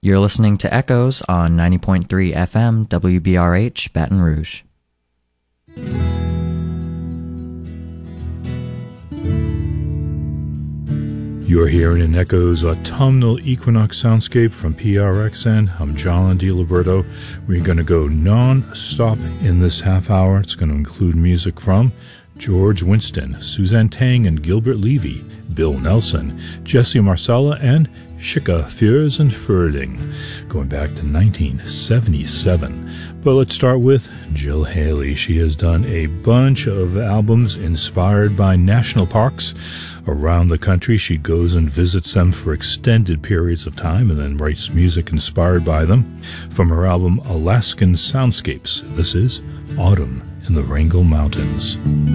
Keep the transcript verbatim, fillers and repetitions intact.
You're listening to Echoes on ninety point three F M W B R H Baton Rouge. You're hearing an Echoes autumnal equinox soundscape from P R X N. I'm John DiLiberto. We're going to go non-stop in this half hour. It's going to include music from George Winston, Suzanne Tang and Gilbert Levy, Bill Nelson, Jesse Marcella, and Schicka Furs and Furling, going back to nineteen seventy-seven. But let's start with Jill Haley. She has done a bunch of albums inspired by national parks around the country. She goes and visits them for extended periods of time and then writes music inspired by them. From her album Alaskan Soundscapes, this is Autumn in the Wrangell Mountains.